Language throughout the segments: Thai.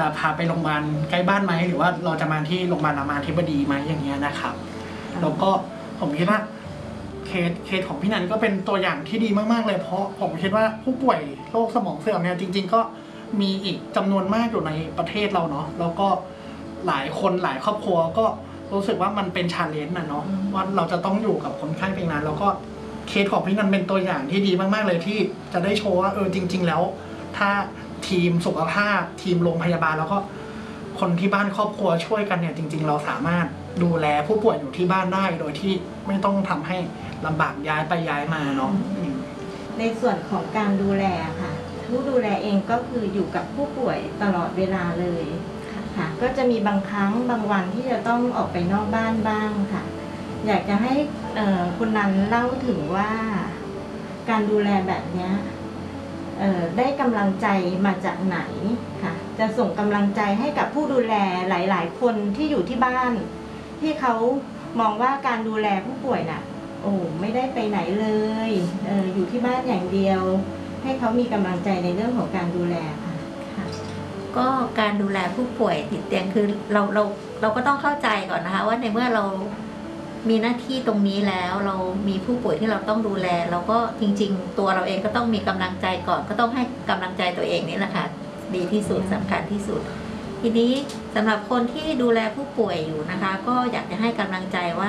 พาไปโรงพยาบาลใกล้บ้านไหมหรือว่าเราจะมาที่โรงพยาบาลรามาธิบดีไหมอย่างเงี้ยนะครับแล้วก็ผมคิดว่าเคสของพี่นันก็เป็นตัวอย่างที่ดีมากๆเลยเพราะผมคิดว่าผู้ป่วยโรคสมองเสื่อมเนี่ยจริงๆก็มีอีกจำนวนมากอยู่ในประเทศเราเนาะแล้วก็หลายคนหลายครอบครัวก็รู้สึกว่ามันเป็นชาเลนจ์นะเนาะว่าเราจะต้องอยู่กับคนไข้เพียงนั้นแล้วก็เคสของพี่นันเป็นตัวอย่างที่ดีมากๆเลยที่จะได้โชว์ว่าจริงๆแล้วถ้าทีมสุขภาพทีมโรงพยาบาลแล้วก็คนที่บ้านครอบครัวช่วยกันเนี่ยจริงๆเราสามารถดูแลผู้ป่วยอยู่ที่บ้านได้โดยที่ไม่ต้องทำให้ลำบากย้ายไปย้ายมาเนาะในส่วนของการดูแลค่ะผู้ดูแลเองก็คืออยู่กับผู้ป่วยตลอดเวลาเลยค่ะก็จะมีบางครั้งบางวันที่จะต้องออกไปนอกบ้านบ้างค่ะอยากจะให้คุณนันเล่าถึงว่าการดูแลแบบนี้ได้กำลังใจมาจากไหนค่ะจะส่งกำลังใจให้กับผู้ดูแลหลายๆคนที่อยู่ที่บ้านที่เขามองว่าการดูแลผู้ป่วยน่ะไม่ได้ไปไหนเลยอยู่ที่บ้านอย่างเดียวให้เขามีกำลังใจในเรื่องของการดูแลค่ะก็การดูแลผู้ป่วยติดเตียงคือเราก็ต้องเข้าใจก่อนนะคะว่าในเมื่อเรามีหน้าที่ตรงนี้แล้วเรามีผู้ป่วยที่เราต้องดูแลเราก็จริงๆตัวเราเองก็ต้องมีกำลังใจก่อนก็ต้องให้กำลังใจตัวเองนี่แหละค่ะดีที่สุดสำคัญที่สุดทีนี้สำหรับคนที่ดูแลผู้ป่วยอยู่นะคะก็อยากจะให้กำลังใจว่า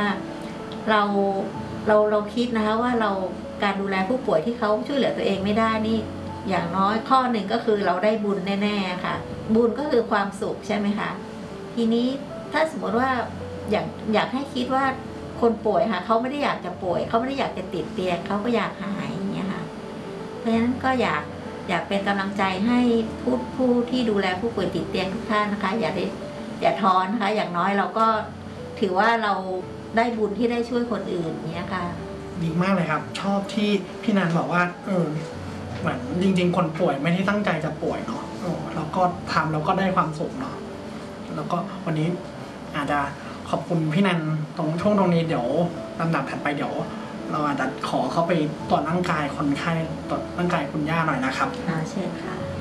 เราคิดนะคะว่าการดูแลผู้ป่วยที่เขาช่วยเหลือตัวเองไม่ได้นี่อย่างน้อยข้อหนึ่งก็คือเราได้บุญแน่ๆค่ะบุญก็คือความสุขใช่ไหมคะทีนี้ถ้าสมมติว่าอยากให้คิดว่าคนป่วยค่ะเขาไม่ได้อยากจะป่วยเขาไม่ได้อยากจะติดเตียงเขาก็อยากหายอย่างเงี้ยค่ะเพราะฉะนั้นก็อยากเป็นกำลังใจให้ผู้ที่ดูแลผู้ป่วยติดเตียงทุกท่านนะคะอย่าท้อนะคะอย่างน้อยเราก็ถือว่าเราได้บุญที่ได้ช่วยคนอื่นเนี้ยค่ะดีมากเลยครับชอบที่พี่นันบอกว่าเหมือนจริงๆคนป่วยไม่ได้ตั้งใจจะป่วยเนาะแล้วก็ทำแล้วก็ได้ความสุขเนาะแล้วก็วันนี้อาจจะขอบคุณพี่นันตรงช่วงตรงนี้เดี๋ยวลำดับถัดไปเดี๋ยวเราอาจจะขอเข้าไปตรวจร่างกายคนไข้ตรวจร่างกายคุณย่าหน่อยนะครับเชิญค่ะ